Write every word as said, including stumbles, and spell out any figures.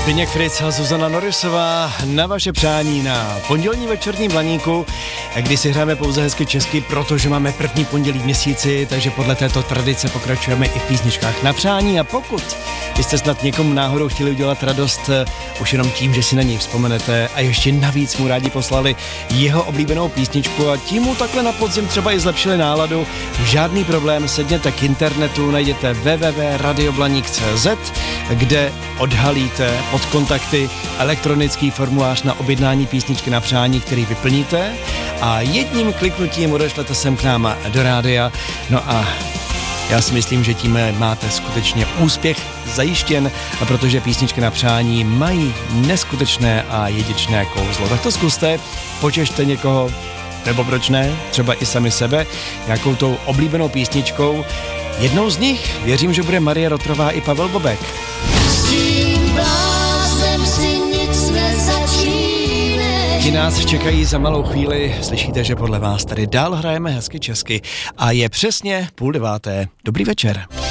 Zbyněk Fritz a Zuzana Norrisová na vaše přání na pondělní večerní Blaníku, kdy si hráme pouze hezky česky, protože máme první pondělí v měsíci, takže podle této tradice pokračujeme i v písničkách na přání. A pokud byste snad někomu náhodou chtěli udělat radost už jenom tím, že si na něj vzpomenete a ještě navíc mu rádi poslali jeho oblíbenou písničku a tím mu takhle na podzim třeba i zlepšili náladu, žádný problém, sedněte k internetu, najděte w w w tečka radioblaník tečka c z, kde odhalíte pod kontakty elektronický formulář na objednání písničky na přání, který vyplníte a jedním kliknutím odešlete sem k nám do rádia. No a já si myslím, že tím máte skutečně úspěch zajištěn, protože písničky na přání mají neskutečné a jedinečné kouzlo. Tak to zkuste, počešte někoho, nebo proč ne, třeba i sami sebe, nějakou tou oblíbenou písničkou. Jednou z nich věřím, že bude Marie Rotrová i Pavel Bobek. Ti nás čekají za malou chvíli, slyšíte, že podle vás tady dál hrajeme hezky česky a je přesně půl deváté. Dobrý večer.